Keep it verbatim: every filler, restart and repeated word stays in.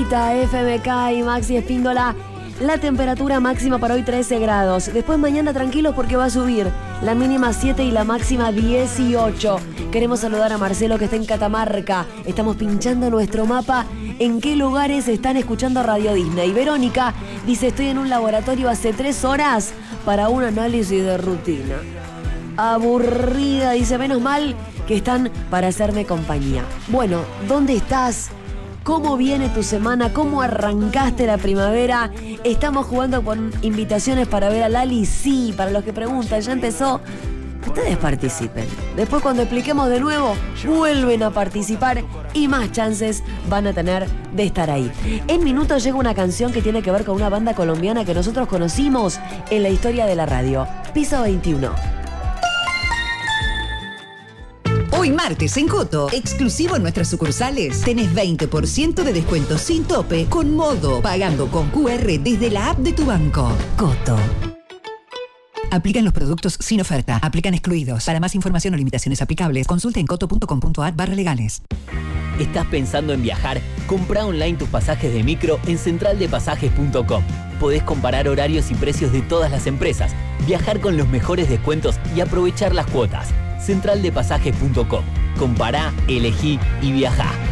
Laurita, F M K y Maxi Espíndola. La temperatura máxima para hoy trece grados. Después mañana tranquilos porque va a subir. La mínima siete y la máxima dieciocho. Queremos saludar a Marcelo que está en Catamarca. Estamos pinchando nuestro mapa en qué lugares están escuchando Radio Disney. Verónica dice, estoy en un laboratorio hace tres horas para un análisis de rutina. Aburrida, dice, menos mal que están para hacerme compañía. Bueno, ¿dónde estás? ¿Cómo viene tu semana? ¿Cómo arrancaste la primavera? ¿Estamos jugando con invitaciones para ver a Lali? Sí, para los que preguntan, ya empezó. Ustedes participen. Después cuando expliquemos de nuevo, vuelven a participar y más chances van a tener de estar ahí. En minutos llega una canción que tiene que ver con una banda colombiana que nosotros conocimos en la historia de la radio. Piso veintiuno. Hoy martes en Coto, exclusivo en nuestras sucursales, tenés veinte por ciento de descuento sin tope con Modo, pagando con Q R desde la app de tu banco. Coto. Aplican los productos sin oferta. Aplican excluidos. Para más información o limitaciones aplicables, consulte en coto punto com punto a r barra legales. ¿Estás pensando en viajar? Comprá online tus pasajes de micro en central de pasajes punto com. Podés comparar horarios y precios de todas las empresas, viajar con los mejores descuentos y aprovechar las cuotas. central de pasajes punto com. Compará, elegí y viajá.